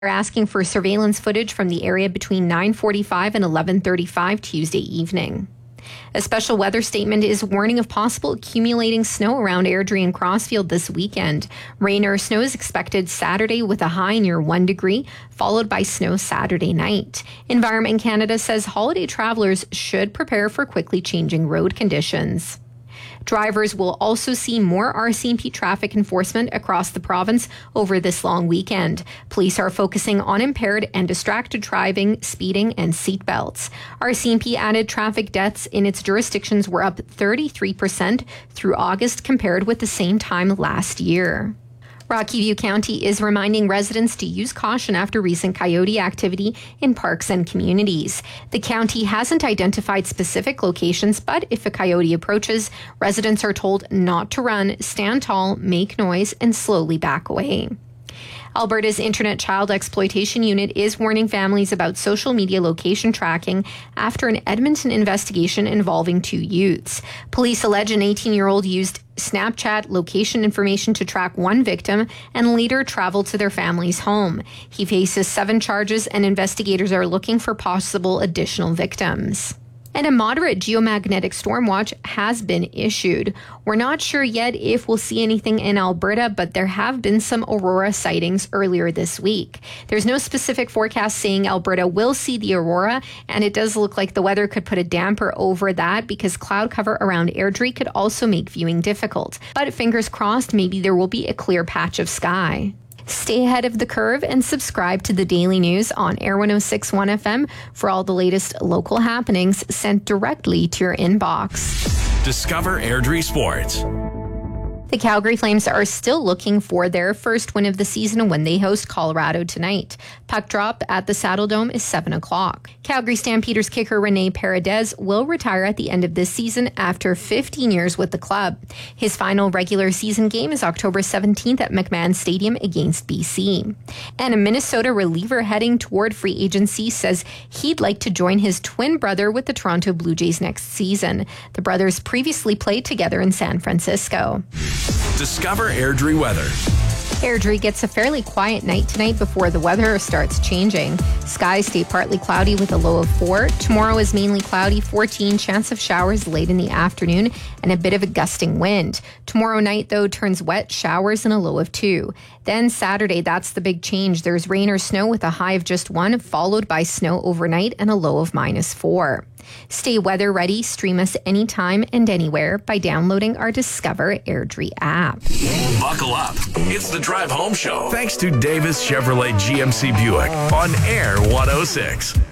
They're asking for surveillance footage from the area between 9:45 and 11:35 Tuesday evening. A special weather statement is warning of possible accumulating snow around Airdrie and Crossfield this weekend. Rain or snow is expected Saturday with a high near 1 degree, followed by snow Saturday night. Environment Canada says holiday travelers should prepare for quickly changing road conditions. Drivers will also see more RCMP traffic enforcement across the province over this long weekend. Police are focusing on impaired and distracted driving, speeding, and seatbelts. RCMP added traffic deaths in its jurisdictions were up 33% through August compared with the same time last year. Rocky View County is reminding residents to use caution after recent coyote activity in parks and communities. The county hasn't identified specific locations, but if a coyote approaches, residents are told not to run, stand tall, make noise, and slowly back away. Alberta's Internet Child Exploitation Unit is warning families about social media location tracking after an Edmonton investigation involving 2 youths. Police allege an 18-year-old used Snapchat location information to track one victim and later traveled to their family's home. He faces 7 charges and investigators are looking for possible additional victims. And a moderate geomagnetic storm watch has been issued. We're not sure yet if we'll see anything in Alberta, but there have been some aurora sightings earlier this week. There's no specific forecast saying Alberta will see the aurora, and it does look like the weather could put a damper over that because cloud cover around Airdrie could also make viewing difficult. But fingers crossed, maybe there will be a clear patch of sky. Stay ahead of the curve and subscribe to the Daily News on Air 106.1 FM for all the latest local happenings sent directly to your inbox. Discover Airdrie Sports. The Calgary Flames are still looking for their first win of the season when they host Colorado tonight. Puck drop at the Saddledome is 7 o'clock. Calgary Stampeders kicker Rene Paredes will retire at the end of this season after 15 years with the club. His final regular season game is October 17th at McMahon Stadium against BC. And a Minnesota reliever heading toward free agency says he'd like to join his twin brother with the Toronto Blue Jays next season. The brothers previously played together in San Francisco. Discover Airdrie weather. Airdrie gets a fairly quiet night tonight before the weather starts changing. Skies stay partly cloudy with a low of 4. Tomorrow is mainly cloudy, 14, chance of showers late in the afternoon, and a bit of a gusting wind. Tomorrow night, though, turns wet, showers, and a low of 2. Then Saturday, that's the big change. There's rain or snow with a high of just 1, followed by snow overnight and a low of -4. Stay weather ready. Stream us anytime and anywhere by downloading our Discover Airdrie app. Buckle up. It's the Drive Home Show. Thanks to Davis Chevrolet GMC Buick on Air 106.